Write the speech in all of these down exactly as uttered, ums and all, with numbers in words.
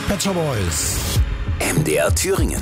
Pet Shop Boys. M D R Thüringen.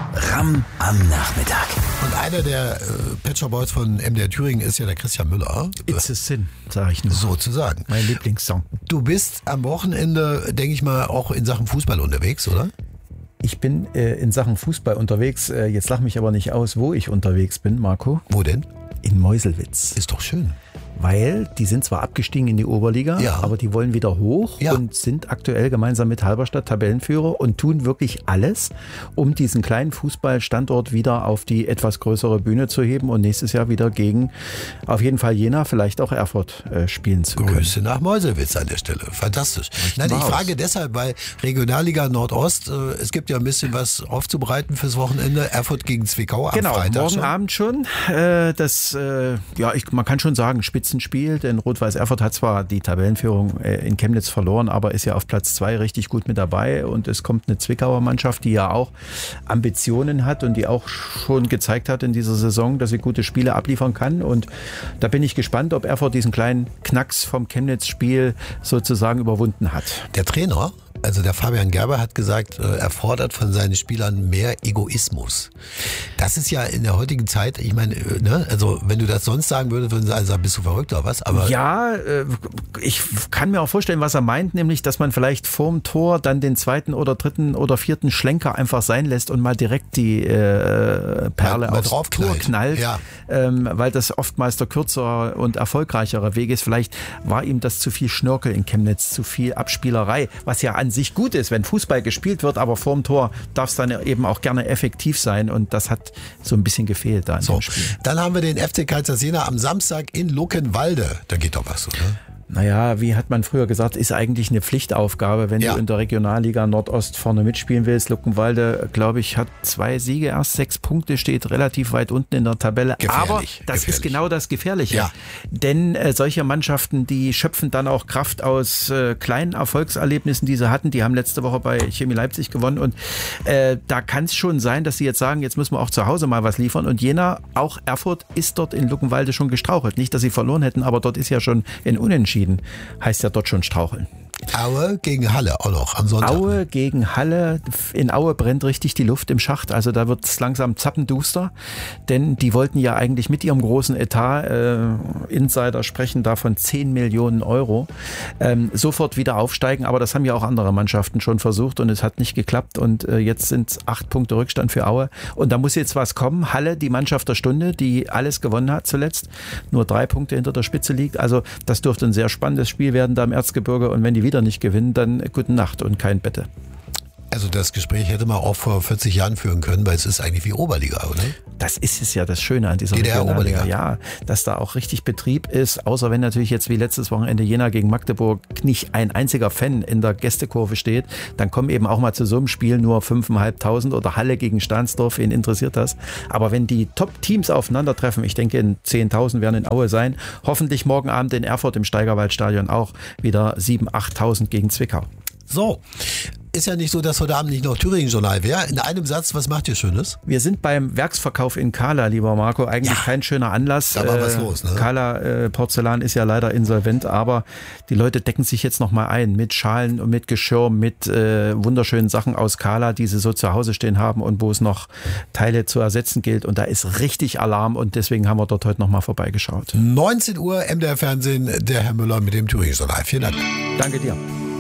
Ram am Nachmittag. Und einer der äh, Pet Shop Boys von M D R Thüringen ist ja der Christian Müller. It's a Sin, sage ich nur. Sozusagen. Mein Lieblingssong. Du bist am Wochenende, denke ich mal, auch in Sachen Fußball unterwegs, oder? Ich bin äh, in Sachen Fußball unterwegs. Äh, jetzt lach mich aber nicht aus, wo ich unterwegs bin, Marco. Wo denn? In Meuselwitz. Ist doch schön. Weil die sind zwar abgestiegen in die Oberliga, ja. aber die wollen wieder hoch ja. und sind aktuell gemeinsam mit Halberstadt Tabellenführer und tun wirklich alles, um diesen kleinen Fußballstandort wieder auf die etwas größere Bühne zu heben und nächstes Jahr wieder gegen auf jeden Fall Jena, vielleicht auch Erfurt äh, spielen zu können. Grüße nach Meuselwitz an der Stelle. Fantastisch. Nein, ich frage deshalb, weil Regionalliga Nordost, äh, es gibt ja ein bisschen was aufzubereiten fürs Wochenende. Erfurt gegen Zwickau am genau, Freitag morgen schon. Abend schon. Äh, das, äh, ja, ich, man kann schon sagen, Spitzenspiel, denn Rot-Weiß Erfurt hat zwar die Tabellenführung äh, in Chemnitz verloren, aber ist ja auf Platz zwei richtig gut mit dabei und es kommt eine Zwickauer Mannschaft, die ja auch Ambitionen hat und die auch schon gezeigt hat in dieser Saison, dass sie gute Spiele abliefern kann und da bin ich gespannt, ob Erfurt diesen kleinen Knacks vom Chemnitz-Spiel sozusagen überwunden hat. Der Trainer, also der Fabian Gerber, hat gesagt, er fordert von seinen Spielern mehr Egoismus. Das ist ja in der heutigen Zeit, ich meine, ne, also wenn du das sonst sagen würdest, würden sie alle sagen, bist du verrückt oder was? Aber ja, ich kann mir auch vorstellen, was er meint, nämlich, dass man vielleicht vorm Tor dann den zweiten oder dritten oder vierten Schlenker einfach sein lässt und mal direkt die äh, Perle mal, mal aufs Tor knallt, ja. ähm, weil das oftmals der kürzere und erfolgreichere Weg ist. Vielleicht war ihm das zu viel Schnörkel in Chemnitz, zu viel Abspielerei, was ja an sich gut ist, wenn Fußball gespielt wird, aber vorm Tor darf es dann eben auch gerne effektiv sein und das hat so ein bisschen gefehlt da in so, dem Spiel. Dann haben wir den F C Kaiserslautern am Samstag in Luckenwalde. Da geht doch was, oder? Naja, wie hat man früher gesagt, ist eigentlich eine Pflichtaufgabe, wenn ja. du in der Regionalliga Nordost vorne mitspielen willst. Luckenwalde, glaube ich, hat zwei Siege, erst sechs Punkte, steht relativ weit unten in der Tabelle. Gefährlich, Aber das gefährlich. ist genau das Gefährliche. Ja. Denn äh, solche Mannschaften, die schöpfen dann auch Kraft aus äh, kleinen Erfolgserlebnissen, die sie hatten. Die haben letzte Woche bei Chemie Leipzig gewonnen. Und äh, da kann es schon sein, dass sie jetzt sagen, jetzt müssen wir auch zu Hause mal was liefern. Und Jena, auch Erfurt, ist dort in Luckenwalde schon gestrauchelt. Nicht, dass sie verloren hätten, aber dort ist ja schon ein Unentschieden. Heißt ja dort schon straucheln. Aue gegen Halle auch noch am Sonntag. Aue gegen Halle. In Aue brennt richtig die Luft im Schacht. Also da wird es langsam zappenduster. Denn die wollten ja eigentlich mit ihrem großen Etat, äh, Insider sprechen da von zehn Millionen Euro, ähm, sofort wieder aufsteigen. Aber das haben ja auch andere Mannschaften schon versucht und es hat nicht geklappt. Und äh, jetzt sind es acht Punkte Rückstand für Aue. Und da muss jetzt was kommen. Halle, die Mannschaft der Stunde, die alles gewonnen hat zuletzt, nur drei Punkte hinter der Spitze liegt. Also das dürfte ein sehr spannendes Spiel werden da im Erzgebirge. Und wenn die wieder nicht gewinnen, dann gute Nacht und kein Bette. Also das Gespräch hätte man auch vor vierzig Jahren führen können, weil es ist eigentlich wie Oberliga, oder? Das ist es ja das Schöne an dieser D D R-Oberliga. Ja, dass da auch richtig Betrieb ist, außer wenn natürlich jetzt wie letztes Wochenende Jena gegen Magdeburg nicht ein einziger Fan in der Gästekurve steht, dann kommen eben auch mal zu so einem Spiel nur fünftausendfünfhundert oder Halle gegen Stahnsdorf, wen interessiert das? Aber wenn die Top-Teams aufeinandertreffen, ich denke in zehntausend werden in Aue sein, hoffentlich morgen Abend in Erfurt im Steigerwaldstadion auch wieder siebentausend, achttausend gegen Zwickau. So, ist ja nicht so, dass heute Abend nicht noch Thüringen-Journal wäre. In einem Satz, was macht ihr Schönes? Wir sind beim Werksverkauf in Kala, lieber Marco. Eigentlich ja, kein schöner Anlass. Da war was los, ne? Kala äh, Porzellan ist ja leider insolvent, aber die Leute decken sich jetzt nochmal ein mit Schalen und mit Geschirr, mit äh, wunderschönen Sachen aus Kala, die sie so zu Hause stehen haben und wo es noch Teile zu ersetzen gilt. Und da ist richtig Alarm und deswegen haben wir dort heute nochmal vorbeigeschaut. neunzehn Uhr, M D R Fernsehen, der Herr Müller mit dem Thüringen-Journal. Vielen Dank. Danke dir.